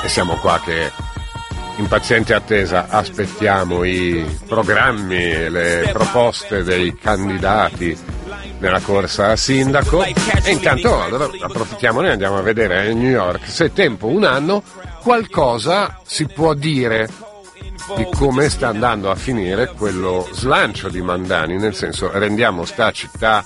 siamo qua che in paziente attesa aspettiamo i programmi, le proposte dei candidati nella corsa a sindaco, e intanto allora approfittiamone e andiamo a vedere a New York se è tempo, un anno, qualcosa si può dire di come sta andando a finire quello slancio di Mandani, nel senso, rendiamo sta città,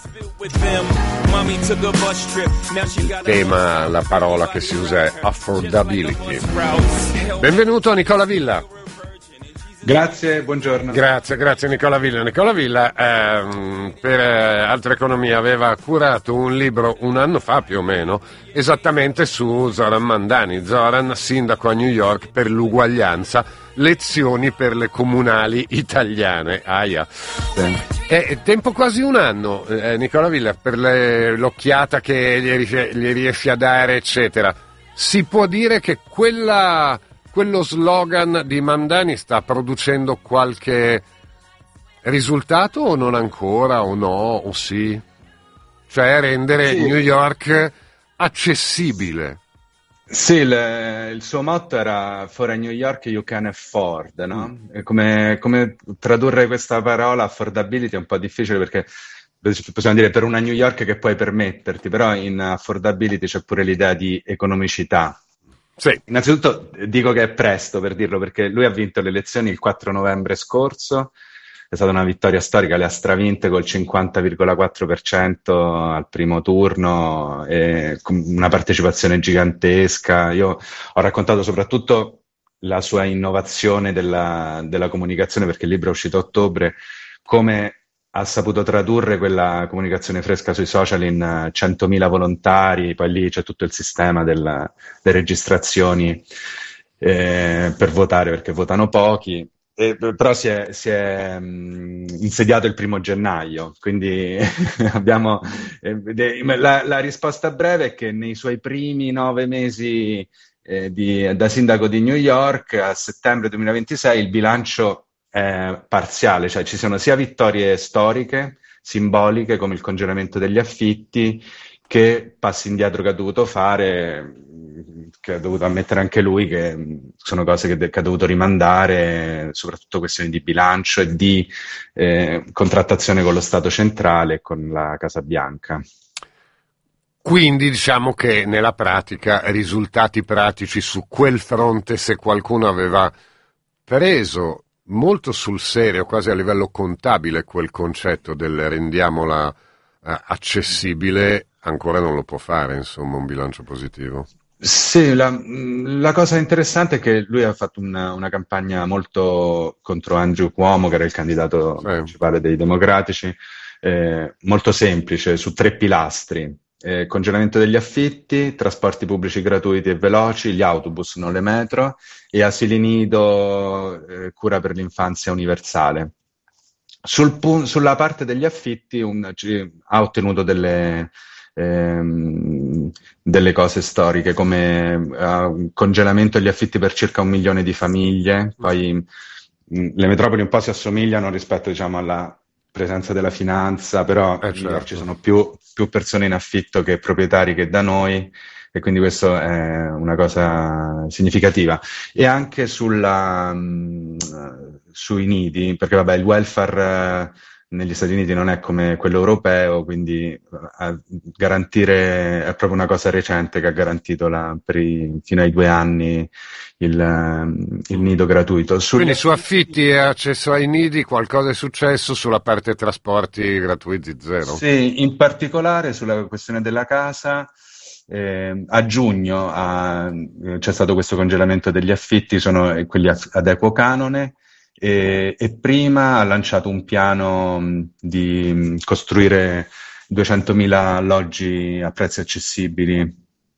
il tema, la parola che si usa è affordability. Benvenuto Nicola Villa. Grazie, buongiorno. Grazie Nicola Villa. Nicola Villa per Altre Economie aveva curato un libro un anno fa più o meno, esattamente su Zoran Mandani, Zoran, sindaco a New York per l'uguaglianza, lezioni per le comunali italiane. Aia. È tempo quasi un anno, Nicola Villa, per l'occhiata che gli riesci a dare, eccetera. Si può dire che quello slogan di Mandani sta producendo qualche risultato o non ancora, o no, o sì? Cioè rendere New York accessibile. Sì, il suo motto era For a New York you can afford, no? E come tradurre questa parola affordability è un po' difficile, perché possiamo dire per una New York che puoi permetterti, però in affordability c'è pure l'idea di economicità. Sì. Innanzitutto dico che è presto per dirlo, perché lui ha vinto le elezioni il 4 novembre scorso, è stata una vittoria storica, le ha stravinte col 50,4% al primo turno, e con una partecipazione gigantesca. Io ho raccontato soprattutto la sua innovazione della comunicazione, perché il libro è uscito a ottobre, come ha saputo tradurre quella comunicazione fresca sui social in 100.000 volontari, poi lì c'è tutto il sistema delle registrazioni per votare, perché votano pochi, però si è insediato il 1 gennaio, quindi abbiamo la risposta breve è che nei suoi primi 9 mesi da sindaco di New York, a settembre 2026 il bilancio parziale, cioè ci sono sia vittorie storiche, simboliche, come il congelamento degli affitti, che passi indietro che ha dovuto fare, che ha dovuto ammettere anche lui, che sono cose che ha dovuto rimandare, soprattutto questioni di bilancio e di contrattazione con lo Stato centrale e con la Casa Bianca. Quindi diciamo che nella pratica risultati pratici su quel fronte, se qualcuno aveva preso molto sul serio, quasi a livello contabile, quel concetto del rendiamola accessibile, ancora non lo può fare, insomma, un bilancio positivo. Sì, la cosa interessante è che lui ha fatto una campagna molto contro Andrew Cuomo, che era il candidato principale dei democratici, molto semplice, su 3 pilastri. Congelamento degli affitti, trasporti pubblici gratuiti e veloci, gli autobus, non le metro, e asili nido, cura per l'infanzia universale. Sulla parte degli affitti ha ottenuto delle cose storiche, come congelamento degli affitti per circa 1 milione di famiglie. Poi le metropoli un po' si assomigliano rispetto, diciamo, alla presenza della finanza, però certo. Ci sono più persone in affitto che proprietari che da noi, e quindi questo è una cosa significativa. E anche sui nidi, perché vabbè, il welfare negli Stati Uniti non è come quello europeo, quindi garantire è proprio una cosa recente, che ha garantito fino ai 2 anni il nido gratuito. Quindi su affitti e accesso ai nidi qualcosa è successo, sulla parte trasporti gratuiti zero? Sì, in particolare sulla questione della casa. A giugno c'è stato questo congelamento degli affitti, sono quelli ad equo canone, e prima ha lanciato un piano di costruire 200.000 alloggi a prezzi accessibili,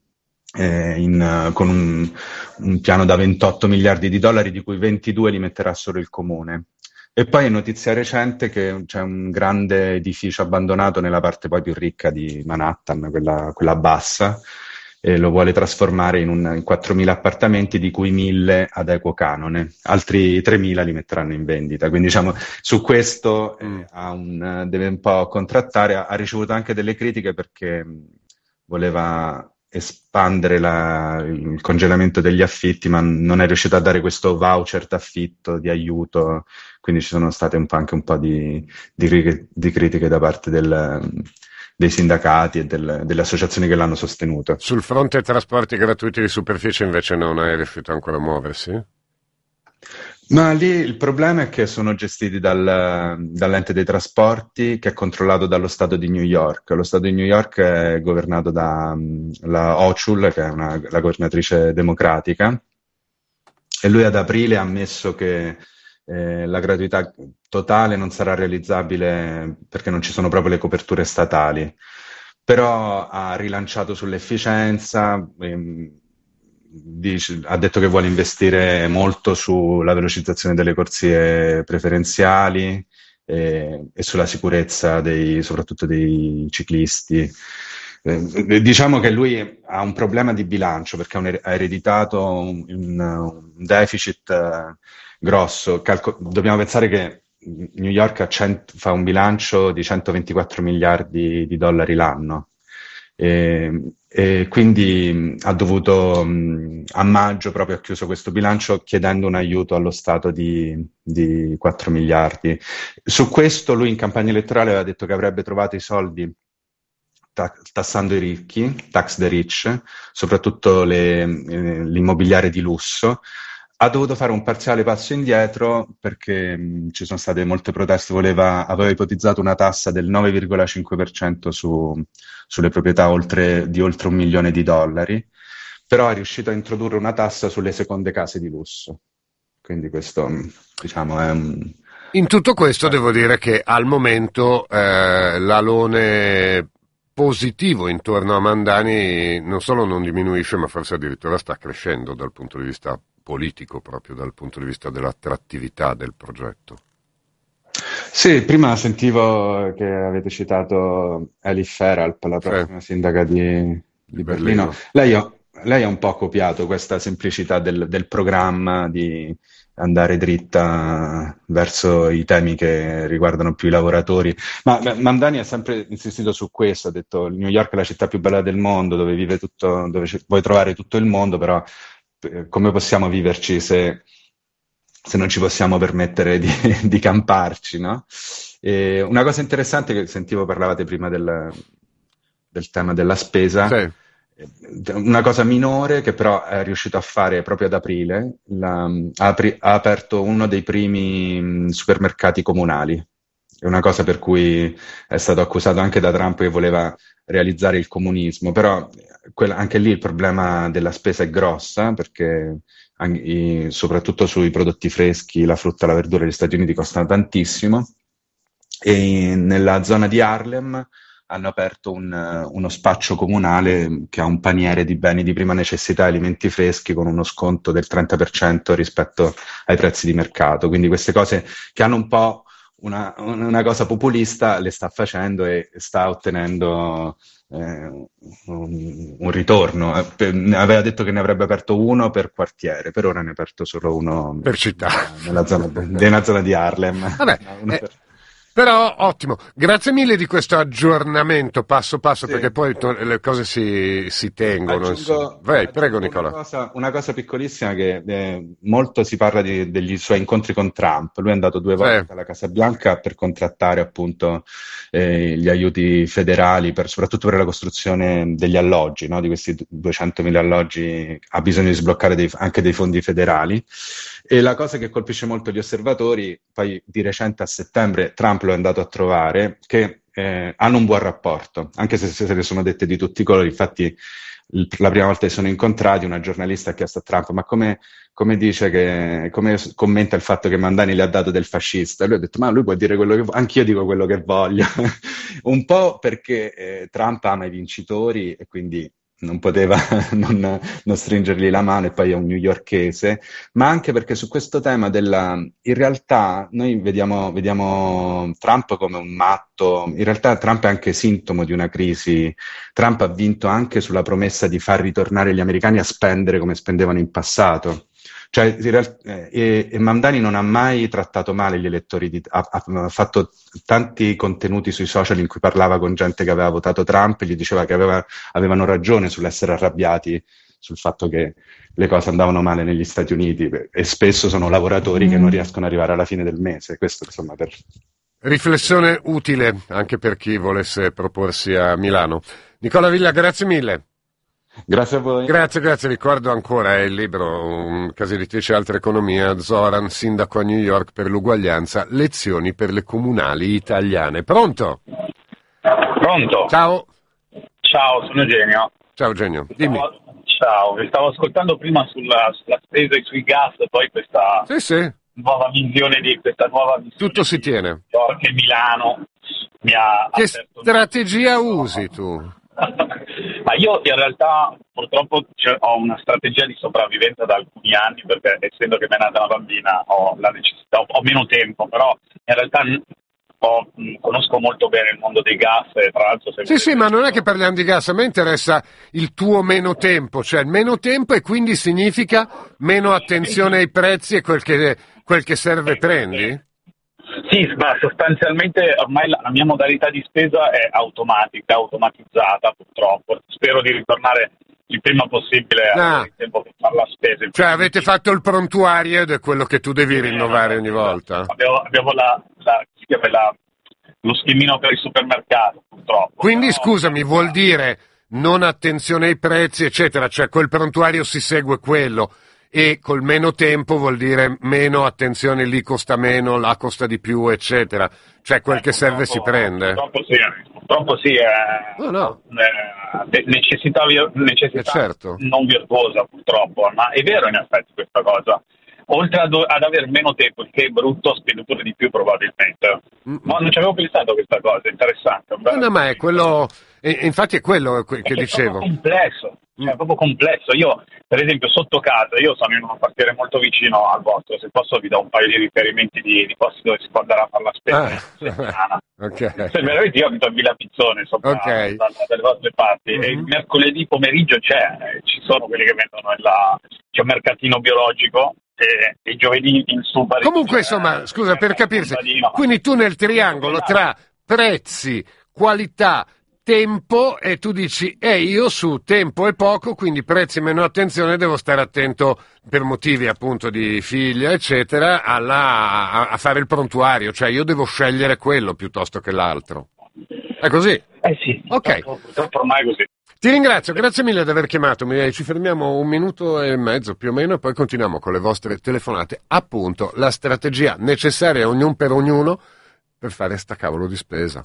con un piano da 28 miliardi di dollari, di cui 22 li metterà solo il comune. E poi è notizia recente che c'è un grande edificio abbandonato nella parte poi più ricca di Manhattan, quella bassa, e lo vuole trasformare in 4.000 appartamenti, di cui 1.000 ad equo canone. Altri 3.000 li metteranno in vendita. Quindi, diciamo, su questo deve un po' contrattare. Ha ricevuto anche delle critiche perché voleva espandere il congelamento degli affitti, ma non è riuscito a dare questo voucher d'affitto, di aiuto, quindi ci sono state anche un po' di critiche da parte dei sindacati e delle associazioni che l'hanno sostenuto. Sul fronte trasporti gratuiti di superficie invece non è riuscito ancora a muoversi? Ma lì il problema è che sono gestiti dall'ente dei trasporti che è controllato dallo Stato di New York. Lo Stato di New York è governato dalla Hochul, che è la governatrice democratica, e lui ad aprile ha ammesso che la gratuità totale non sarà realizzabile perché non ci sono proprio le coperture statali, però ha rilanciato sull'efficienza, ha detto che vuole investire molto sulla velocizzazione delle corsie preferenziali e sulla sicurezza soprattutto dei ciclisti. Diciamo che lui ha un problema di bilancio perché ha ereditato un deficit grosso. Dobbiamo pensare che New York fa un bilancio di 124 miliardi di dollari l'anno. E quindi ha dovuto, a maggio proprio ha chiuso questo bilancio chiedendo un aiuto allo Stato di 4 miliardi. Su questo lui in campagna elettorale aveva detto che avrebbe trovato i soldi tassando i ricchi, tax the rich, soprattutto l'immobiliare di lusso. Ha dovuto fare un parziale passo indietro perché ci sono state molte proteste, aveva ipotizzato una tassa del 9,5% sulle proprietà di oltre $1 milione, però è riuscito a introdurre una tassa sulle seconde case di lusso. Quindi questo, diciamo, è un... In tutto questo devo dire che al momento l'alone positivo intorno a Mandani non solo non diminuisce, ma forse addirittura sta crescendo dal punto di vista politico, proprio dal punto di vista dell'attrattività del progetto. Sì, prima sentivo che avete citato Elif Feralp, la prossima sindaca di Berlino. Lei ha un po' copiato questa semplicità del programma di andare dritta verso i temi che riguardano più i lavoratori. Ma Mamdani ha sempre insistito su questo, ha detto New York è la città più bella del mondo, dove vive tutto, puoi trovare tutto il mondo, però come possiamo viverci se non ci possiamo permettere di camparci, no? E una cosa interessante che sentivo, parlavate prima del tema della spesa, sì. Una cosa minore che però è riuscito a fare proprio ad aprile, ha aperto uno dei primi supermercati comunali. È una cosa per cui è stato accusato anche da Trump che voleva realizzare il comunismo, però anche lì il problema della spesa è grossa perché soprattutto sui prodotti freschi, la frutta e la verdura degli Stati Uniti costano tantissimo e nella zona di Harlem hanno aperto uno spaccio comunale che ha un paniere di beni di prima necessità e alimenti freschi con uno sconto del 30% rispetto ai prezzi di mercato. Quindi queste cose che hanno un po' una cosa populista le sta facendo e sta ottenendo un ritorno. Aveva detto che ne avrebbe aperto uno per quartiere, per ora ne ha aperto solo uno per città, nella zona di Harlem. Vabbè, però ottimo, grazie mille di questo aggiornamento passo passo, sì, perché poi le cose si tengono. Vai, prego Nicola. Una cosa piccolissima che molto si parla degli suoi incontri con Trump. Lui è andato 2 volte alla Casa Bianca per contrattare appunto gli aiuti federali, soprattutto per la costruzione degli alloggi, no? Di questi 200.000 alloggi ha bisogno di sbloccare anche dei fondi federali. E la cosa che colpisce molto gli osservatori, poi di recente a settembre Trump lo è andato a trovare, che hanno un buon rapporto, anche se ne sono dette di tutti i colori. Infatti la prima volta che sono incontrati una giornalista ha chiesto a Trump ma come commenta il fatto che Mandani le ha dato del fascista? E lui ha detto ma lui può dire quello che vuole, anch'io dico quello che voglio. Un po' perché Trump ama i vincitori e quindi non poteva non stringergli la mano, e poi è un newyorkese, ma anche perché su questo tema in realtà noi vediamo Trump come un matto. In realtà Trump è anche sintomo di una crisi. Trump ha vinto anche sulla promessa di far ritornare gli americani a spendere come spendevano in passato. Cioè, e Mamdani non ha mai trattato male gli elettori, ha fatto tanti contenuti sui social in cui parlava con gente che aveva votato Trump e gli diceva che avevano ragione sull'essere arrabbiati sul fatto che le cose andavano male negli Stati Uniti, e spesso sono lavoratori che non riescono ad arrivare alla fine del mese. Questo, insomma, Riflessione utile anche per chi volesse proporsi a Milano. Nicola Villa, grazie mille. Grazie a voi. Grazie. Ricordo ancora il libro, Casa editrice Altra Economia, Zoran, sindaco a New York per l'uguaglianza, lezioni per le comunali italiane. Pronto? Pronto? Ciao, sono Eugenio. Ciao Eugenio, dimmi. Ciao, vi stavo ascoltando prima sulla spesa e sui gas, poi questa nuova visione Tutto si tiene. Che Milano mi ha Che strategia usi tu? Ma io in realtà purtroppo ho una strategia di sopravvivenza da alcuni anni, perché essendo che mi è nata una bambina ho la necessità, ho meno tempo, però in realtà conosco molto bene il mondo dei gas e tra l'altro... Sì, ma non è che parliamo di gas, a me interessa il tuo meno tempo, cioè il meno tempo e quindi significa meno attenzione ai prezzi e quel che serve prendi? Sì, ma sostanzialmente ormai la mia modalità di spesa è automatizzata purtroppo. Spero di ritornare il prima possibile al tempo per fare la spesa. Cioè avete fatto il prontuario ed è quello che tu devi rinnovare ogni volta? Abbiamo lo schemino per il supermercato, purtroppo. Quindi scusami, vuol dire non attenzione ai prezzi, eccetera, cioè quel prontuario si segue quello. E col meno tempo vuol dire meno attenzione, lì costa meno, là costa di più, eccetera. Cioè quel che serve si prende. Purtroppo sì, è necessità certo. Non virtuosa purtroppo, ma è vero in effetti questa cosa. Oltre ad avere meno tempo, il che è brutto, spendo pure di più probabilmente. Ma non ci avevo pensato a questa cosa, è interessante. No, ma è quello, infatti è quello che dicevo. È complesso. È proprio complesso. Io, per esempio, sotto casa, io sono in un quartiere molto vicino al vostro, se posso vi do un paio di riferimenti di posti dove si può andare a fare la spesa. Okay. Se veramente io abito a Villa Pizzone, sopra dalle vostre parti, e il mercoledì pomeriggio ci sono quelli che vendono c'è un mercatino biologico, e il giovedì in Subari. Comunque, insomma, scusa, per capirsi, quindi tu nel triangolo tra prezzi, qualità, tempo, e tu dici io su tempo e poco, quindi prezzi meno attenzione, devo stare attento per motivi appunto di figlia eccetera a fare il prontuario, cioè io devo scegliere quello piuttosto che l'altro. È così? Sì, ok, purtroppo ormai è così. Ti ringrazio, grazie mille di aver chiamato, ci fermiamo 1 minuto e mezzo più o meno e poi continuiamo con le vostre telefonate, appunto la strategia necessaria ognuno per ognuno per fare sta cavolo di spesa.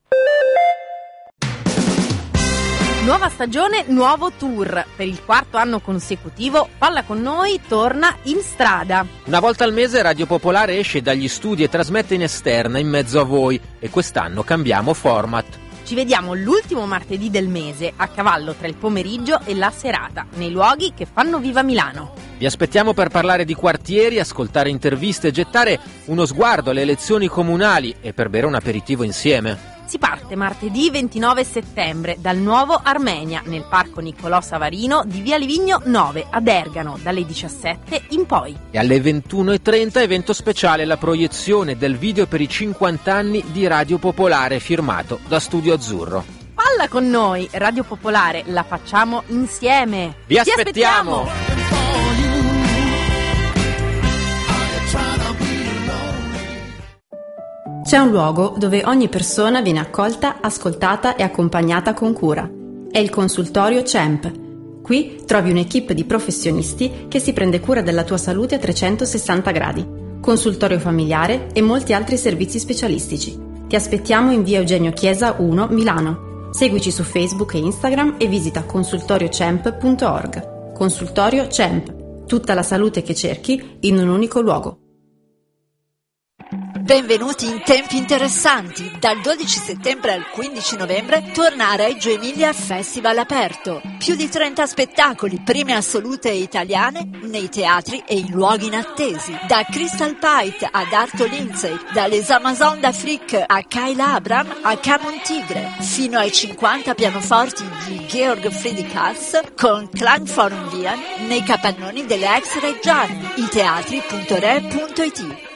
Nuova stagione, nuovo tour. Per il 4º anno consecutivo, Palla con noi torna in strada. Una volta al mese Radio Popolare esce dagli studi e trasmette in esterna in mezzo a voi, e quest'anno cambiamo format. Ci vediamo l'ultimo martedì del mese, a cavallo tra il pomeriggio e la serata, nei luoghi che fanno viva Milano. Vi aspettiamo per parlare di quartieri, ascoltare interviste, gettare uno sguardo alle elezioni comunali e per bere un aperitivo insieme. Si parte martedì 29 settembre dal Nuovo Armenia, nel Parco Niccolò Savarino di Via Livigno 9 ad Ergano, dalle 17 in poi. E alle 21:30 evento speciale, la proiezione del video per i 50 anni di Radio Popolare firmato da Studio Azzurro. Palla con noi, Radio Popolare, la facciamo insieme. Vi aspettiamo! C'è un luogo dove ogni persona viene accolta, ascoltata e accompagnata con cura. È il consultorio CEMP. Qui trovi un'equipe di professionisti che si prende cura della tua salute a 360 gradi. Consultorio familiare e molti altri servizi specialistici. Ti aspettiamo in via Eugenio Chiesa 1, Milano. Seguici su Facebook e Instagram e visita consultoriocemp.org. Consultorio CEMP. Tutta la salute che cerchi in un unico luogo. Benvenuti in tempi interessanti. Dal 12 settembre al 15 novembre torna a Reggio Emilia al Festival aperto. Più di 30 spettacoli, prime assolute italiane, nei teatri e in luoghi inattesi. Da Crystal Pite ad Arto Lindsay, dalle Amazon d'Afrique a Kayla Abram a Camon Tigre, fino ai 50 pianoforti di Georg Friedrich Haas con Klangforum Wien nei capannoni delle ex Reggiane. iteatri.re.it.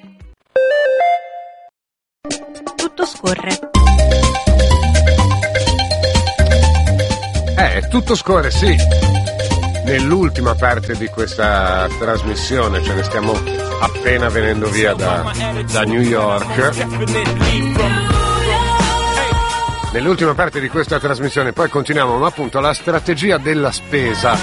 Tutto scorre. Tutto scorre, sì. Nell'ultima parte di questa trasmissione, ce ne stiamo appena venendo via da New York. Nell'ultima parte di questa trasmissione poi continuiamo, ma appunto la strategia della spesa.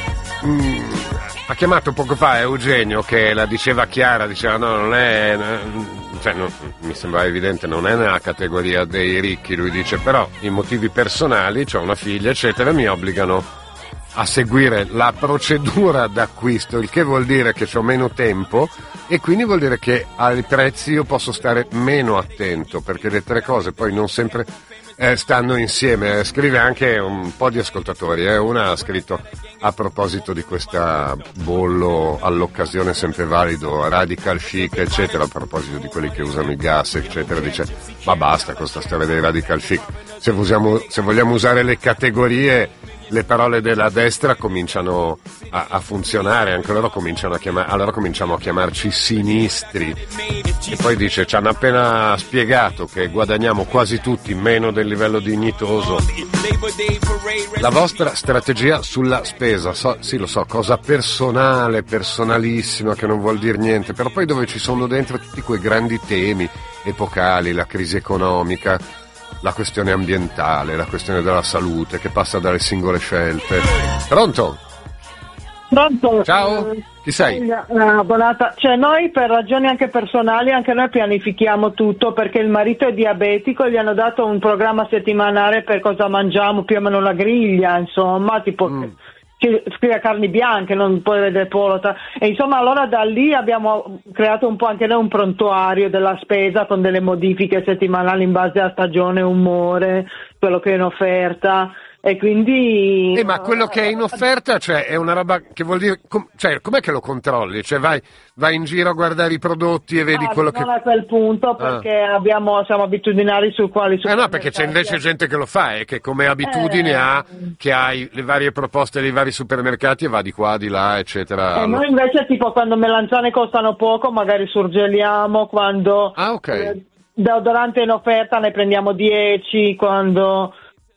Ha chiamato poco fa Eugenio che la diceva chiara, diceva no, non è, cioè no, mi sembra evidente, non è nella categoria dei ricchi, lui dice però i motivi personali, c'ho una figlia eccetera, mi obbligano a seguire la procedura d'acquisto, il che vuol dire che c'ho meno tempo e quindi vuol dire che ai prezzi io posso stare meno attento, perché le tre cose poi non sempre stanno insieme. Scrive anche un po' di ascoltatori, una ha scritto a proposito di questa bollo all'occasione sempre valido, radical chic eccetera, a proposito di quelli che usano il gas eccetera, dice ma basta con questa storia dei radical chic, se vogliamo usare le categorie, le parole della destra cominciano a funzionare, anche loro cominciano a allora cominciamo a chiamarci sinistri. E poi dice ci hanno appena spiegato che guadagniamo quasi tutti meno del livello dignitoso. La vostra strategia sulla spesa, sì lo so, cosa personale, personalissima, che non vuol dire niente, però poi dove ci sono dentro tutti quei grandi temi epocali, la crisi economica, la questione ambientale, la questione della salute, che passa dalle singole scelte. Pronto? Pronto? Ciao, chi sei? Buonata. Cioè noi per ragioni anche personali, anche noi pianifichiamo tutto, perché il marito è diabetico e gli hanno dato un programma settimanale per cosa mangiamo, più o meno la griglia, insomma, tipo scrive carni bianche, non puoi vedere pollo, e insomma allora da lì abbiamo creato un po' anche noi un prontuario della spesa con delle modifiche settimanali in base a stagione, umore, quello che è in offerta. E quindi ma quello che è in offerta, cioè è una roba che vuol dire, cioè com'è che lo controlli? Cioè vai in giro a guardare i prodotti e vedi quello che... Non a quel punto, perché siamo abitudinari su quali... no, perché c'è invece gente che lo fa e che come abitudine che hai le varie proposte dei vari supermercati e va di qua, di là, eccetera. E noi invece tipo quando melanzane costano poco magari surgeliamo, quando deodorante in offerta ne prendiamo 10, quando...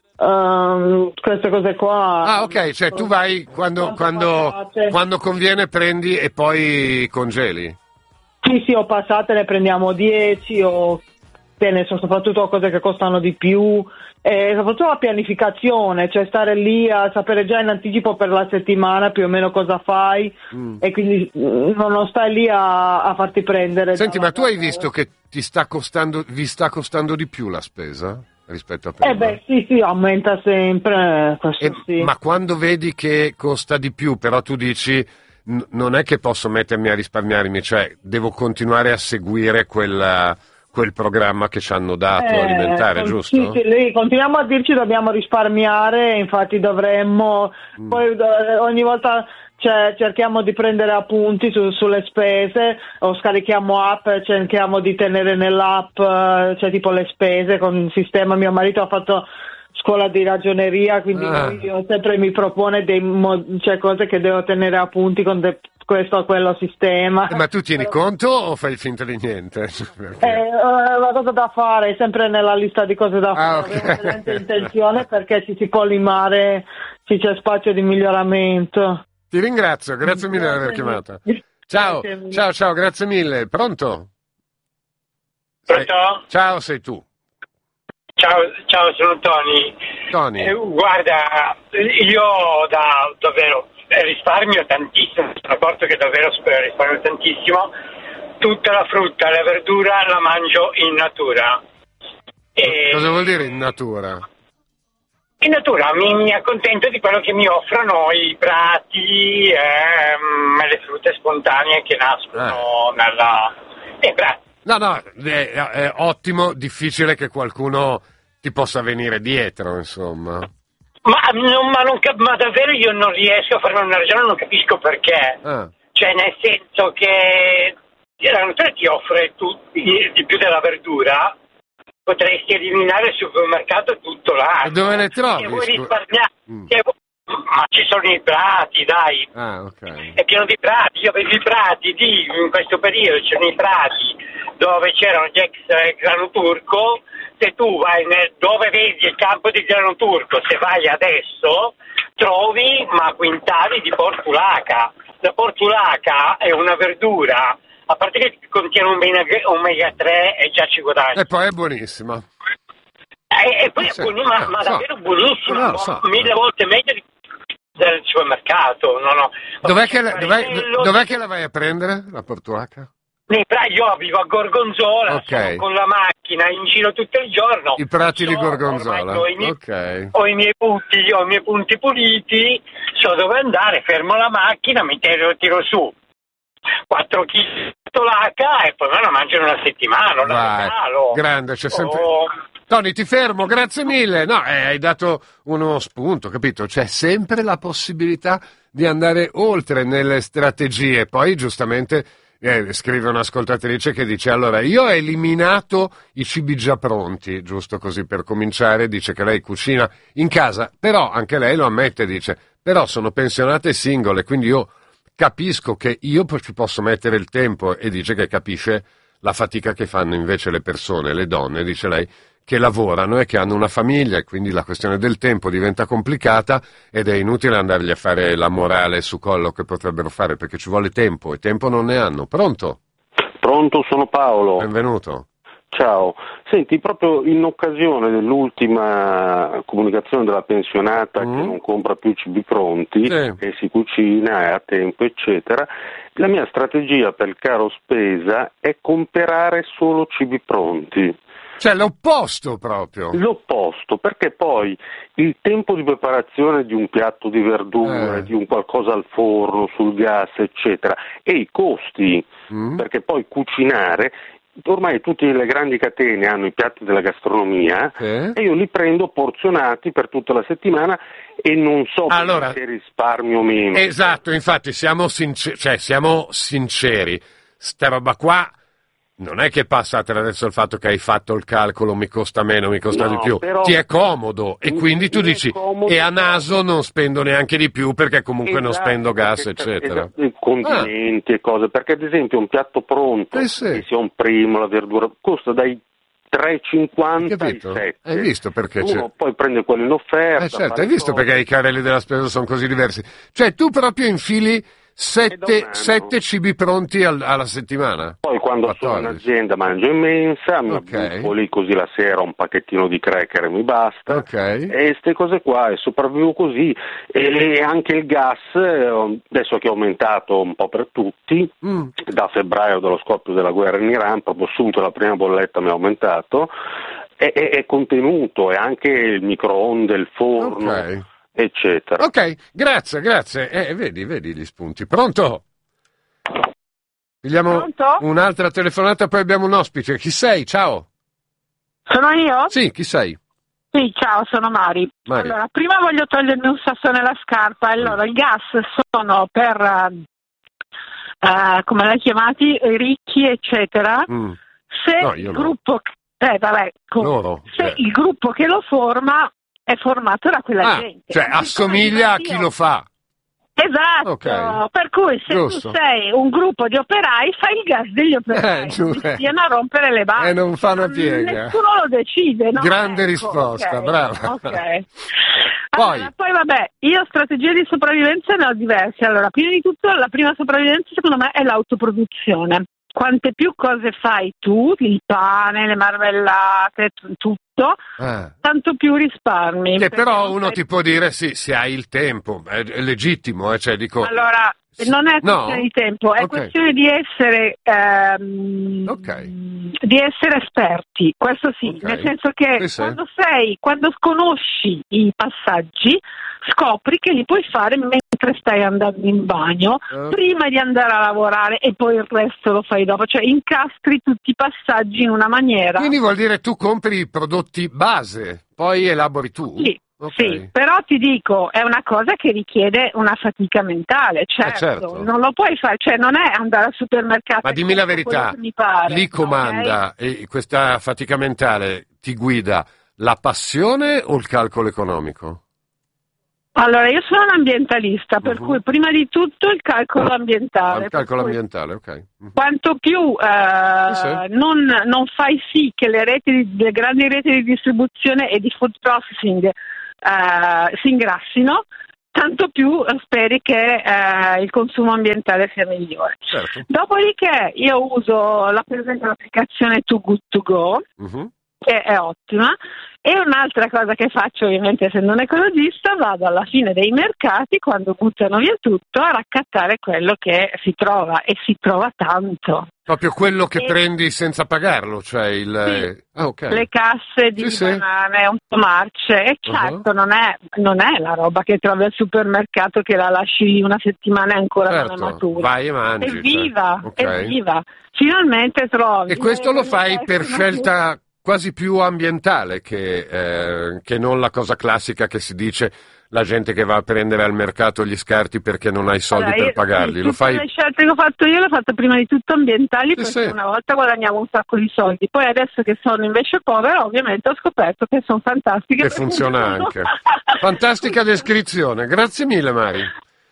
queste cose qua. Cioè tu vai quando conviene, prendi e poi congeli. Sì, o passate ne prendiamo 10 o soprattutto cose che costano di più, e soprattutto la pianificazione, cioè stare lì a sapere già in anticipo per la settimana più o meno cosa fai e quindi non stai lì a farti prendere. Senti, ma tu hai visto che vi sta costando di più la spesa? Rispetto a prima. Sì, aumenta sempre, sì. Ma quando vedi che costa di più, però tu dici non è che posso mettermi a risparmiarmi, cioè devo continuare a seguire quel programma che ci hanno dato alimentare, giusto? Sì, continuiamo a dirci dobbiamo risparmiare, infatti dovremmo, poi ogni volta... Cioè, cerchiamo di prendere appunti sulle spese o scarichiamo app, cerchiamo di tenere nell'app, cioè tipo le spese con il sistema. Mio marito ha fatto scuola di ragioneria, quindi lui sempre mi propone cose che devo tenere appunti con questo o quello sistema. Ma tu tieni conto o fai finta di niente? La cosa da fare è sempre nella lista di cose da fare, okay. Intenzione perché ci si può limare, ci c'è spazio di miglioramento. Ti ringrazio, grazie mille per aver chiamato. Ciao, grazie mille. Pronto? Pronto? Ciao, sei tu. Ciao, sono Tony. Guarda, io davvero risparmio tantissimo, sono accorto che davvero risparmio tantissimo. Tutta la frutta e la verdura la mangio in natura. Cosa vuol dire in natura? In natura mi accontento di quello che mi offrono i prati, le frutte spontanee che nascono No, è ottimo, difficile che qualcuno ti possa venire dietro, insomma. Ma davvero io non riesco a fare una ragione, non capisco perché. Cioè, nel senso che la natura ti offre di più della verdura, potresti eliminare il supermercato tutto l'anno. E dove le trovi? Se vuoi risparmiare, ma ci sono i prati, dai. Ok. È pieno di prati. Io vedo i prati in questo periodo, c'erano i prati dove c'erano gli ex grano turco. Se tu vai dove vedi il campo di grano turco, se vai adesso, trovi quintali di portulaca. La portulaca è una verdura, a parte che contiene omega 3 e già ci guadagni. E poi è buonissima. E poi è buonissima, ma davvero buonissima, 1000 volte meglio del supermercato. Dov'è che la vai a prendere, la portulaca? Io vivo a Gorgonzola, sono con la macchina in giro tutto il giorno. I prati di Gorgonzola. Ho i miei punti puliti, so dove andare, fermo la macchina, mi tiro su 4 kg di portulaca e poi me la mangio in una settimana. Grande, c'è sempre... Tony, ti fermo, grazie mille. No, hai dato uno spunto, capito? C'è sempre la possibilità di andare oltre nelle strategie. Poi, giustamente, scrive un'ascoltatrice che dice: allora, io ho eliminato i cibi già pronti, giusto così per cominciare. Dice che lei cucina in casa, però anche lei lo ammette, dice, però sono pensionate singole, quindi io capisco che io ci posso mettere il tempo, e dice che capisce la fatica che fanno invece le persone, le donne, dice lei, che lavorano e che hanno una famiglia, e quindi la questione del tempo diventa complicata ed è inutile andargli a fare la morale su quello che potrebbero fare, perché ci vuole tempo e tempo non ne hanno. Pronto? Pronto, sono Paolo. Benvenuto. Ciao. Senti, proprio in occasione dell'ultima comunicazione della pensionata che non compra più cibi pronti, e si cucina, è a tempo, eccetera, la mia strategia per il caro spesa è comprare solo cibi pronti. Cioè l'opposto proprio. L'opposto, perché poi il tempo di preparazione di un piatto di verdure, di un qualcosa al forno, sul gas, eccetera, e i costi, perché poi cucinare, ormai tutte le grandi catene hanno i piatti della gastronomia, e io li prendo porzionati per tutta la settimana e non so se risparmio o meno. Esatto, infatti siamo sinceri, sta roba qua non è che passa attraverso il fatto che hai fatto il calcolo, mi costa meno, mi costa di più, ti è comodo e quindi tu dici e a naso non spendo neanche di più perché comunque non spendo gas, eccetera. Condimenti e cose, perché ad esempio un piatto pronto, che sia un primo, la verdura, costa dai 3,50 ai 7. Hai visto perché uno poi prende quello in offerta. Certo, hai visto perché i carrelli della spesa sono così diversi. Cioè tu proprio infili 7 cibi pronti alla settimana. Poi quando sono in azienda mangio in mensa, mi buffo lì così la sera un pacchettino di cracker e mi basta. E queste cose qua, e sopravvivo così. E anche il gas, adesso che è aumentato un po' per tutti, da febbraio, dallo scoppio della guerra in Iran, proprio subito la prima bolletta mi ha aumentato, è contenuto, e anche il microonde, il forno, eccetera. Ok, grazie. Vedi gli spunti. Pronto? Pigliamo un'altra telefonata, poi abbiamo un ospite. Chi sei? Ciao. Sono io? Sì, chi sei? Sì, ciao, sono Mari. Allora, prima voglio togliermi un sasso nella scarpa. Allora, il gas sono per, come l'hai chiamati, ricchi, eccetera. Se il gruppo... il gruppo che lo forma è formato da quella gente. Cioè assomiglia a chi lo fa. Esatto, per cui se tu sei un gruppo di operai, fai il gas degli operai, viene a rompere le balle. E non fa una piega. Nessuno lo decide, no? Grande risposta, brava. Allora, poi vabbè, io strategie di sopravvivenza ne ho diverse. Allora, prima di tutto, la prima sopravvivenza secondo me è l'autoproduzione. Quante più cose fai tu, il pane, le marmellate, tutto, tanto più risparmi. Che però uno ti può dire, sì, se hai il tempo, è legittimo, cioè dico... Allora, non è questione di tempo, è questione di essere di essere esperti, questo sì, nel senso che quando conosci i passaggi, scopri che li puoi fare mentre stai andando in bagno, prima di andare a lavorare, e poi il resto lo fai dopo, cioè incastri tutti i passaggi in una maniera. Quindi vuol dire tu compri i prodotti base, poi elabori tu? Sì. Sì, però ti dico, è una cosa che richiede una fatica mentale, certo. Non lo puoi fare, cioè non è andare al supermercato. Ma dimmi la verità, lì comanda, e questa fatica mentale ti guida la passione o il calcolo economico? Allora, io sono un ambientalista, per cui prima di tutto il calcolo ambientale. Il calcolo ambientale, ok. Quanto più non fai sì che le grandi reti di distribuzione e di food processing si ingrassino, tanto più speri che il consumo ambientale sia migliore. Certo. Dopodiché io uso per esempio l'applicazione Too Good To Go, che è ottima, e un'altra cosa che faccio, ovviamente essendo un ecologista, vado alla fine dei mercati, quando buttano via tutto, a raccattare quello che si trova, e si trova tanto. Proprio quello che prendi senza pagarlo, cioè le casse di banane, un po' marce, e certo non è la roba che trovi al supermercato che la lasci una settimana e ancora non è matura. Vai e mangi. È viva. Finalmente trovi. E questo lo fai per scelta quasi più ambientale che non la cosa classica che si dice, la gente che va a prendere al mercato gli scarti perché non hai soldi per pagarli. Lo fai... Le scelte che ho fatto io le ho fatte prima di tutto ambientali, perché una volta guadagnavo un sacco di soldi, poi adesso che sono invece povera, ovviamente ho scoperto che sono fantastiche. Che funziona anche. Fantastica descrizione, grazie mille Mari.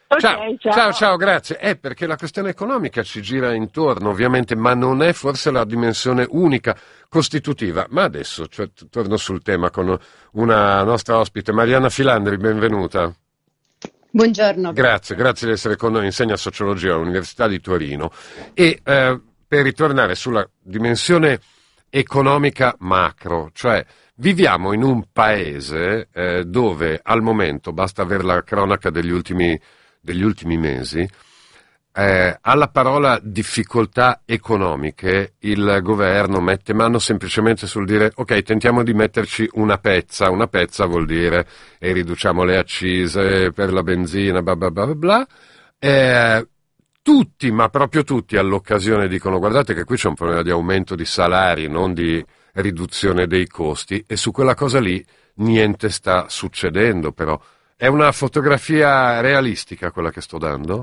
Ciao, grazie. Perché la questione economica ci gira intorno, ovviamente, ma non è forse la dimensione unica costitutiva. Ma adesso torno sul tema con una nostra ospite, Marianna Filandri, benvenuta. Buongiorno. Grazie di essere con noi, insegna sociologia all'Università di Torino. E per ritornare sulla dimensione economica macro, cioè viviamo in un paese dove al momento, basta avere la cronaca degli ultimi mesi, alla parola difficoltà economiche il governo mette mano semplicemente sul dire ok, tentiamo di metterci una pezza vuol dire riduciamo le accise per la benzina, bla bla bla bla. Tutti, ma proprio tutti all'occasione dicono guardate che qui c'è un problema di aumento di salari, non di riduzione dei costi, e su quella cosa lì niente sta succedendo. Però è una fotografia realistica quella che sto dando?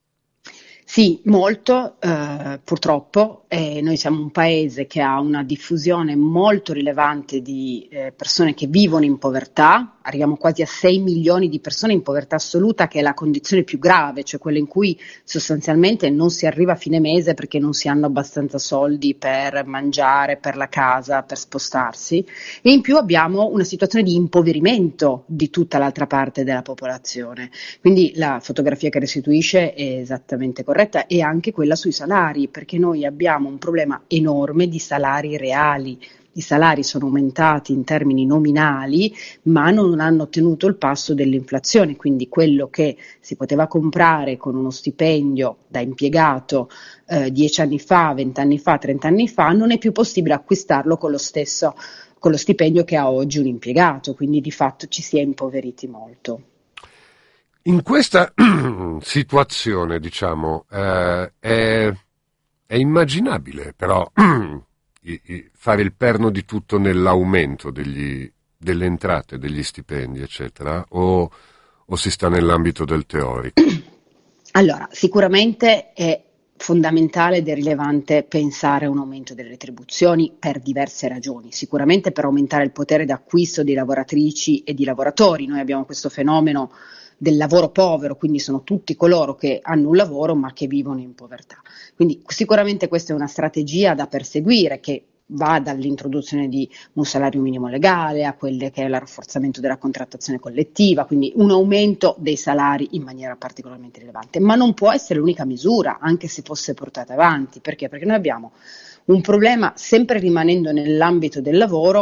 Sì, molto, purtroppo. Noi siamo un paese che ha una diffusione molto rilevante di persone che vivono in povertà. Arriviamo quasi a 6 milioni di persone in povertà assoluta, che è la condizione più grave, cioè quella in cui sostanzialmente non si arriva a fine mese perché non si hanno abbastanza soldi per mangiare, per la casa, per spostarsi, e in più abbiamo una situazione di impoverimento di tutta l'altra parte della popolazione. Quindi la fotografia che restituisce è esattamente corretta, e anche quella sui salari, perché noi abbiamo un problema enorme di salari reali. I salari sono aumentati in termini nominali, ma non hanno ottenuto il passo dell'inflazione, quindi quello che si poteva comprare con uno stipendio da impiegato 10 anni fa, 20 anni fa, 30 anni fa, non è più possibile acquistarlo con lo stipendio che ha oggi un impiegato, quindi di fatto ci si è impoveriti molto. In questa situazione, diciamo, è immaginabile però fare il perno di tutto nell'aumento delle entrate, degli stipendi, eccetera, o si sta nell'ambito del teorico? Allora, sicuramente è fondamentale ed è rilevante pensare a un aumento delle retribuzioni per diverse ragioni. Sicuramente per aumentare il potere d'acquisto di lavoratrici e di lavoratori. Noi abbiamo questo fenomeno del lavoro povero, quindi sono tutti coloro che hanno un lavoro ma che vivono in povertà. Quindi sicuramente questa è una strategia da perseguire, che va dall'introduzione di un salario minimo legale a quelle che è il rafforzamento della contrattazione collettiva, quindi un aumento dei salari in maniera particolarmente rilevante, ma non può essere l'unica misura, anche se fosse portata avanti. Perché? Perché noi abbiamo un problema, sempre rimanendo nell'ambito del lavoro,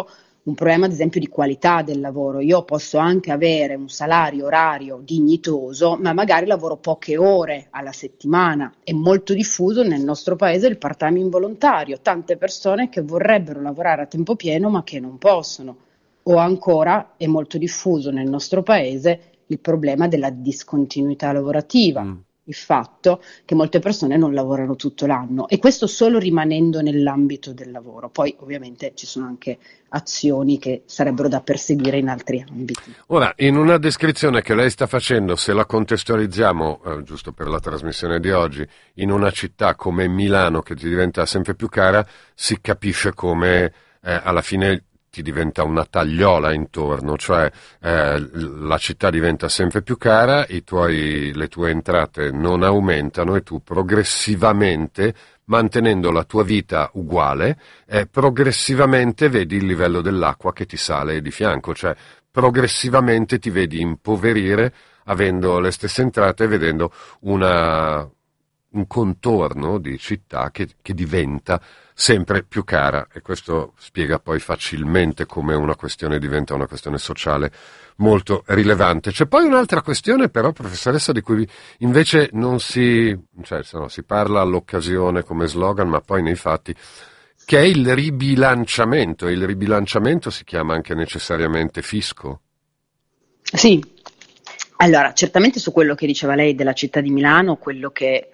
un problema ad esempio di qualità del lavoro. Io posso anche avere un salario orario dignitoso, ma magari lavoro poche ore alla settimana. È molto diffuso nel nostro paese il part-time involontario, tante persone che vorrebbero lavorare a tempo pieno ma che non possono. O ancora è molto diffuso nel nostro paese il problema della discontinuità lavorativa. Il fatto che molte persone non lavorano tutto l'anno, e questo solo rimanendo nell'ambito del lavoro. Poi ovviamente ci sono anche azioni che sarebbero da perseguire in altri ambiti. Ora, in una descrizione che lei sta facendo, se la contestualizziamo, giusto per la trasmissione di oggi, in una città come Milano che ti diventa sempre più cara, si capisce come alla fine ti diventa una tagliola intorno, cioè la città diventa sempre più cara, le tue entrate non aumentano e tu progressivamente, mantenendo la tua vita uguale, progressivamente vedi il livello dell'acqua che ti sale di fianco, cioè progressivamente ti vedi impoverire avendo le stesse entrate e vedendo un contorno di città che diventa sempre più cara, e questo spiega poi facilmente come una questione diventa una questione sociale molto rilevante. C'è poi un'altra questione però, professoressa, di cui invece si parla all'occasione come slogan, ma poi nei fatti, che è il ribilanciamento. Il ribilanciamento si chiama anche necessariamente fisco? Sì, allora certamente su quello che diceva lei della città di Milano, quello che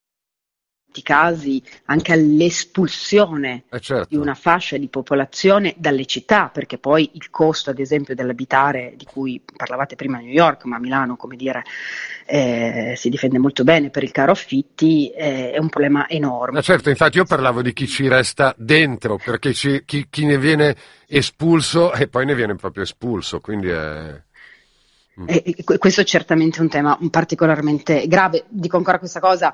casi anche all'espulsione certo. di una fascia di popolazione dalle città, perché poi il costo ad esempio dell'abitare, di cui parlavate prima a New York, ma a Milano come dire si difende molto bene per il caro affitti, è un problema enorme. Certo, infatti io parlavo di chi ci resta dentro, perché chi ne viene espulso e poi ne viene proprio espulso, quindi è... Questo è certamente un tema particolarmente grave. Dico ancora questa cosa,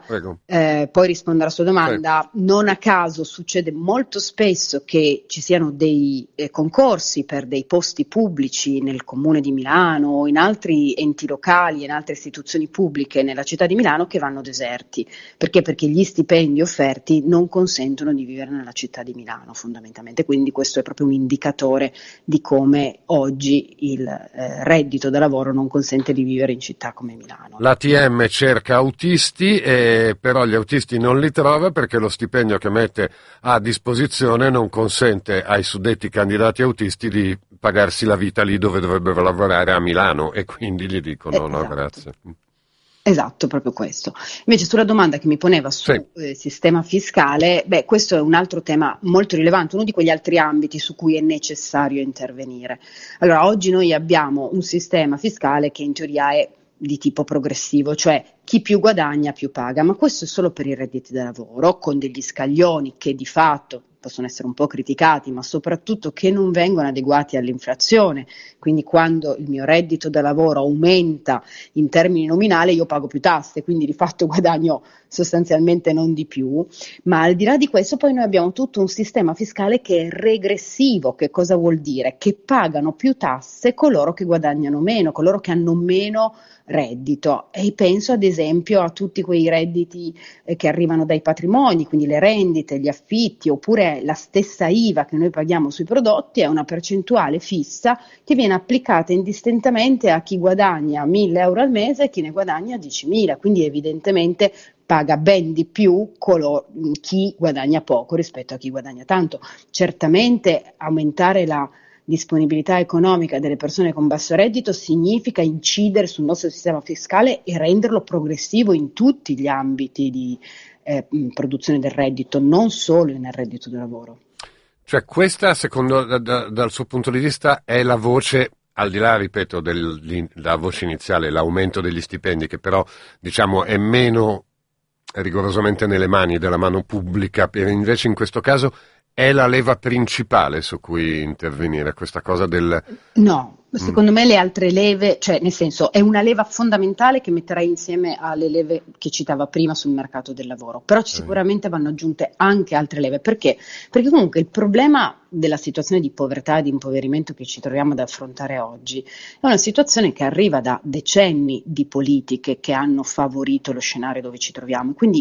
poi rispondo alla sua domanda. Prego. Non a caso succede molto spesso che ci siano dei concorsi per dei posti pubblici nel comune di Milano o in altri enti locali e in altre istituzioni pubbliche nella città di Milano che vanno deserti. Perché? Perché gli stipendi offerti non consentono di vivere nella città di Milano fondamentalmente, quindi questo è proprio un indicatore di come oggi il reddito da lavoro non consente di vivere in città come Milano. L'ATM cerca autisti, però gli autisti non li trova perché lo stipendio che mette a disposizione non consente ai suddetti candidati autisti di pagarsi la vita lì dove dovrebbero lavorare, a Milano, e quindi gli dicono no grazie. Esatto, proprio questo. Invece sulla domanda che mi poneva sul sistema fiscale, questo è un altro tema molto rilevante, uno di quegli altri ambiti su cui è necessario intervenire. Allora, oggi noi abbiamo un sistema fiscale che in teoria è di tipo progressivo, cioè chi più guadagna più paga, ma questo è solo per i redditi da lavoro, con degli scaglioni che di fatto possono essere un po' criticati, ma soprattutto che non vengono adeguati all'inflazione. Quindi quando il mio reddito da lavoro aumenta in termini nominali io pago più tasse, quindi di fatto guadagno sostanzialmente non di più. Ma al di là di questo poi noi abbiamo tutto un sistema fiscale che è regressivo. Che cosa vuol dire? Che pagano più tasse coloro che guadagnano meno, coloro che hanno meno reddito, e penso ad esempio a tutti quei redditi che arrivano dai patrimoni, quindi le rendite, gli affitti, oppure la stessa IVA che noi paghiamo sui prodotti è una percentuale fissa che viene applicata indistintamente a chi guadagna 1.000 euro al mese e chi ne guadagna 10.000, quindi evidentemente paga ben di più chi guadagna poco rispetto a chi guadagna tanto. Certamente aumentare la disponibilità economica delle persone con basso reddito significa incidere sul nostro sistema fiscale e renderlo progressivo in tutti gli ambiti di produzione del reddito, non solo nel reddito del lavoro. Cioè questa, secondo dal suo punto di vista, è la voce, al di là, ripeto, della voce iniziale, l'aumento degli stipendi, che però diciamo è meno rigorosamente nelle mani della mano pubblica, invece in questo caso è la leva principale su cui intervenire, questa cosa del... No, secondo me le altre leve, cioè nel senso è una leva fondamentale che metterei insieme alle leve che citava prima sul mercato del lavoro, però sicuramente vanno aggiunte anche altre leve. Perché? Perché comunque il problema della situazione di povertà e di impoverimento che ci troviamo ad affrontare oggi è una situazione che arriva da decenni di politiche che hanno favorito lo scenario dove ci troviamo, quindi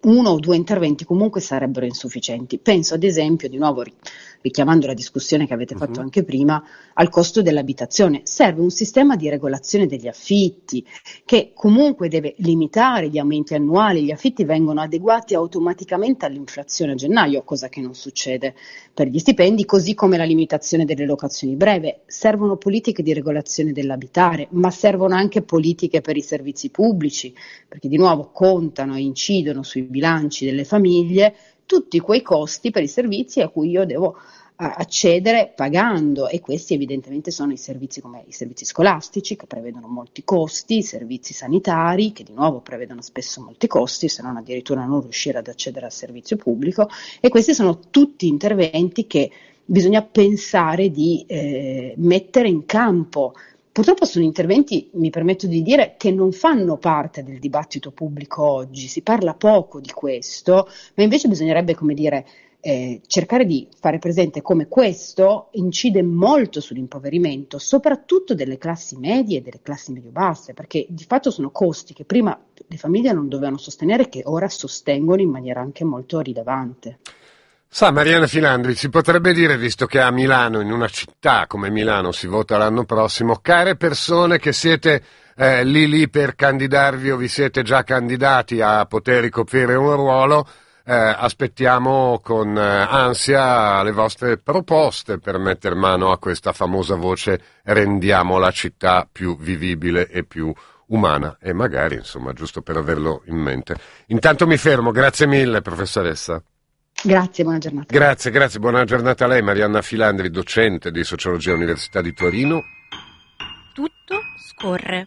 1 o 2 interventi comunque sarebbero insufficienti. Penso ad esempio, di nuovo richiamando la discussione che avete fatto anche prima, al costo dell'abitazione. Serve un sistema di regolazione degli affitti che comunque deve limitare gli aumenti annuali. Gli affitti vengono adeguati automaticamente all'inflazione a gennaio, cosa che non succede per gli stipendi, così come la limitazione delle locazioni breve. Servono politiche di regolazione dell'abitare, ma servono anche politiche per i servizi pubblici, perché di nuovo contano e incidono sui bilanci delle famiglie tutti quei costi per i servizi a cui io devo accedere pagando, e questi evidentemente sono i servizi come i servizi scolastici, che prevedono molti costi, i servizi sanitari che di nuovo prevedono spesso molti costi, se non addirittura non riuscire ad accedere al servizio pubblico, e questi sono tutti interventi che bisogna pensare di mettere in campo. Purtroppo sono interventi, mi permetto di dire, che non fanno parte del dibattito pubblico oggi, si parla poco di questo, ma invece bisognerebbe, come dire, cercare di fare presente come questo incide molto sull'impoverimento, soprattutto delle classi medie e delle classi medio-basse, perché di fatto sono costi che prima le famiglie non dovevano sostenere, che ora sostengono in maniera anche molto rilevante. Sa, Mariana Filandri, si potrebbe dire, visto che a Milano, in una città come Milano, si vota l'anno prossimo, care persone che siete lì per candidarvi o vi siete già candidati a poter ricoprire un ruolo, aspettiamo con ansia le vostre proposte per mettere mano a questa famosa voce rendiamo la città più vivibile e più umana, e magari, insomma, giusto per averlo in mente. Intanto mi fermo, grazie mille professoressa. Grazie, buona giornata. Grazie, buona giornata a lei, Marianna Filandri, docente di Sociologia Università di Torino. Tutto scorre.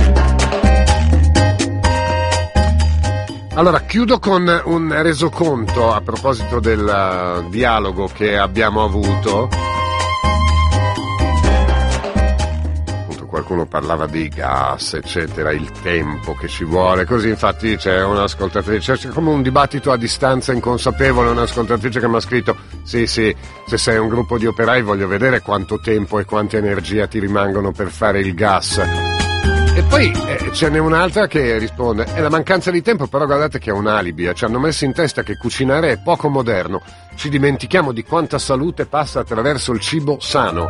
Allora, chiudo con un resoconto a proposito del dialogo che abbiamo avuto. Qualcuno parlava di gas, eccetera, il tempo che ci vuole, così. Infatti c'è un'ascoltatrice, c'è come un dibattito a distanza inconsapevole, un'ascoltatrice che mi ha scritto sì, se sei un gruppo di operai voglio vedere quanto tempo e quanta energia ti rimangono per fare il gas. E poi ce n'è un'altra che risponde, è la mancanza di tempo, però guardate che è un alibi, ci hanno messo in testa che cucinare è poco moderno, ci dimentichiamo di quanta salute passa attraverso il cibo sano.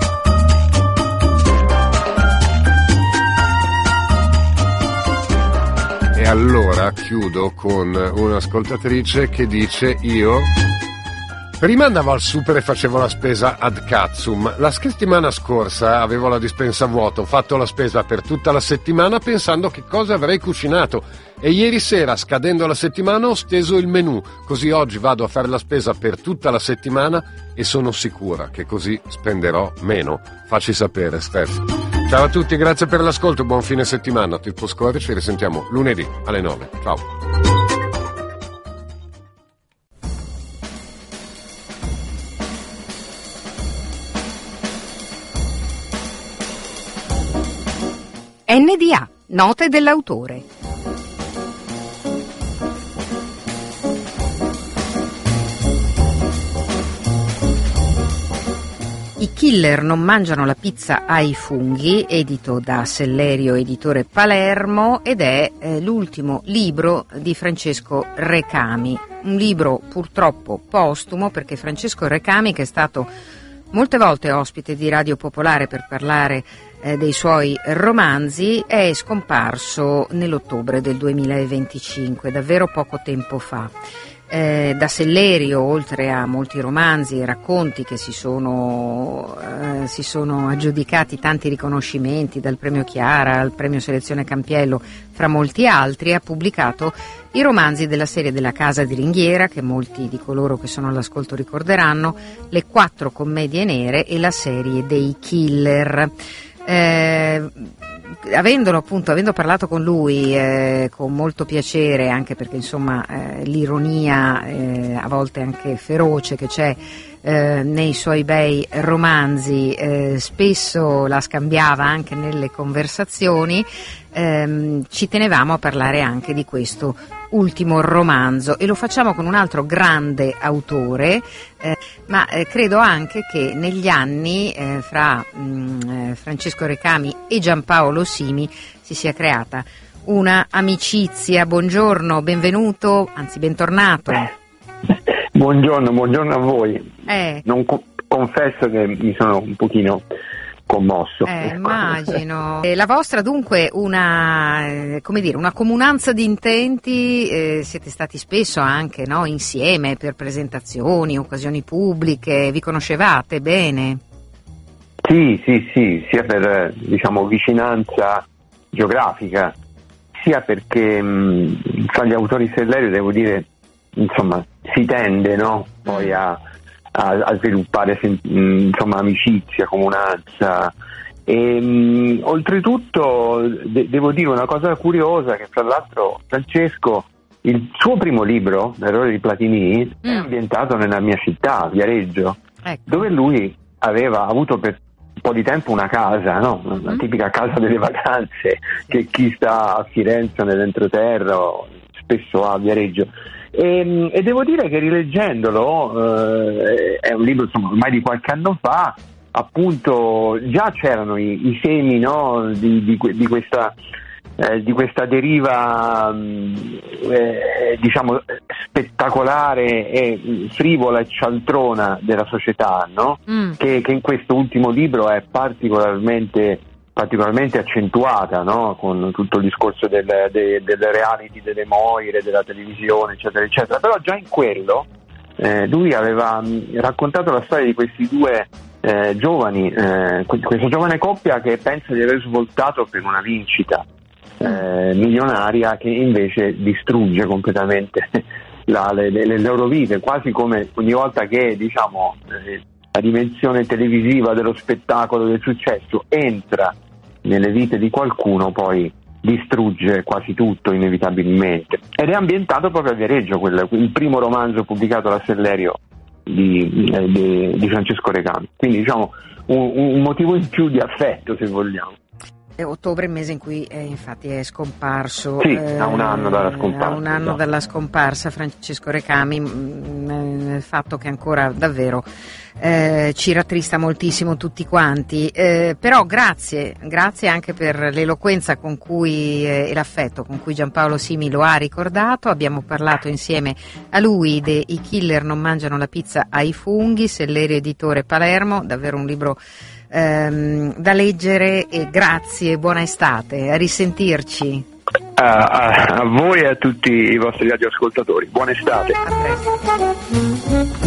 E allora chiudo con un'ascoltatrice che dice: io prima andavo al super e facevo la spesa ad cazzum, la settimana scorsa avevo la dispensa vuota, ho fatto la spesa per tutta la settimana pensando che cosa avrei cucinato, e ieri sera, scadendo la settimana, ho steso il menù, così oggi vado a fare la spesa per tutta la settimana e sono sicura che così spenderò meno. Facci sapere, Steph. Ciao a tutti, grazie per l'ascolto, buon fine settimana. Tutto scorre, ci risentiamo lunedì alle 9. Ciao. NDA, note dell'autore. I killer non mangiano la pizza ai funghi, edito da Sellerio, editore Palermo, ed è l'ultimo libro di Francesco Recami. Un libro purtroppo postumo, perché Francesco Recami, che è stato molte volte ospite di Radio Popolare per parlare dei suoi romanzi, è scomparso nell'ottobre del 2025, davvero poco tempo fa. Da Sellerio, oltre a molti romanzi e racconti che si sono aggiudicati tanti riconoscimenti, dal premio Chiara al premio Selezione Campiello, fra molti altri, ha pubblicato i romanzi della serie della Casa di Ringhiera, che molti di coloro che sono all'ascolto ricorderanno, Le 4 commedie nere e la serie dei killer. Avendo parlato con lui con molto piacere, anche perché insomma l'ironia a volte anche feroce che c'è nei suoi bei romanzi, spesso la scambiava anche nelle conversazioni, ci tenevamo a parlare anche di questo ultimo romanzo, e lo facciamo con un altro grande autore, ma credo anche che negli anni fra Francesco Recami e Giampaolo Simi si sia creata una amicizia. Buongiorno, benvenuto, anzi bentornato. Buongiorno a voi. Confesso che mi sono un pochino commosso. Immagino. La vostra dunque una comunanza di intenti, siete stati spesso anche, no, insieme per presentazioni, occasioni pubbliche, vi conoscevate bene? Sì, sia per vicinanza geografica, sia perché tra gli autori Sellerio, devo dire, insomma, si tende, no, poi a sviluppare amicizia, comunanza. E oltretutto devo dire una cosa curiosa, che fra l'altro Francesco, il suo primo libro, L'errore di Platini, è ambientato nella mia città, Viareggio, dove lui aveva avuto per un po' di tempo una casa, no? Una tipica casa delle vacanze che chi sta a Firenze o nell'entroterra spesso ha a Viareggio. E devo dire che rileggendolo, è un libro ormai di qualche anno fa, appunto già c'erano i semi, no, di questa deriva spettacolare e frivola e cialtrona della società, no? Che in questo ultimo libro è particolarmente accentuata, no? Con tutto il discorso del reality, delle Moire, della televisione, eccetera eccetera. Però già in quello lui aveva raccontato la storia di questi due giovani, questa giovane coppia che pensa di aver svoltato per una vincita milionaria, che invece distrugge completamente le loro vite, quasi come ogni volta che la dimensione televisiva dello spettacolo, del successo entra nelle vite di qualcuno, poi distrugge quasi tutto inevitabilmente. Ed è ambientato proprio a Viareggio, il primo romanzo pubblicato da Sellerio di Francesco Recami. Quindi un motivo in più di affetto, se vogliamo. Ottobre, mese in cui infatti è scomparso. Sì, a un anno dalla scomparsa. A un anno dalla scomparsa Francesco Recami, fatto che ancora davvero ci rattrista moltissimo tutti quanti. Però grazie anche per l'eloquenza con cui e l'affetto con cui Giampaolo Simi lo ha ricordato. Abbiamo parlato insieme a lui I killer non mangiano la pizza ai funghi, Sellerio editore Palermo, davvero un libro da leggere, e grazie, buona estate, a risentirci. A voi e a tutti i vostri radioascoltatori, buona estate. A presto.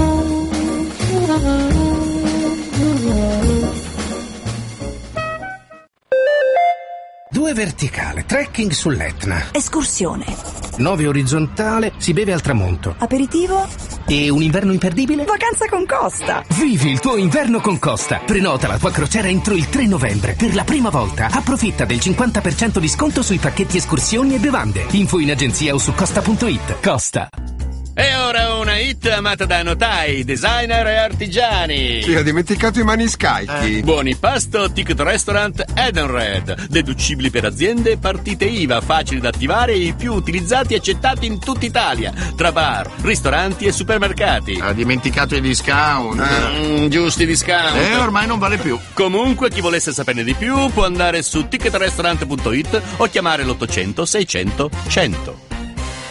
Due verticale, trekking sull'Etna. Escursione. 9 orizzontale, si beve al tramonto. Aperitivo. E un inverno imperdibile? Vacanza con Costa. Vivi il tuo inverno con Costa. Prenota la tua crociera entro il 3 novembre. Per la prima volta approfitta del 50% di sconto sui pacchetti escursioni e bevande. Info in agenzia o su costa.it. Costa. E ora una hit amata da notai, designer e artigiani. Sì, ho dimenticato i maniscalchi. Buoni pasto, ticket restaurant Edenred. Deducibili per aziende e partite IVA, facili da attivare e i più utilizzati e accettati in tutta Italia. Tra bar, ristoranti e supermercati. Ha dimenticato i discount. Giusti discount. Ormai non vale più. Comunque, chi volesse saperne di più può andare su ticketrestaurant.it o chiamare l'800 600 100.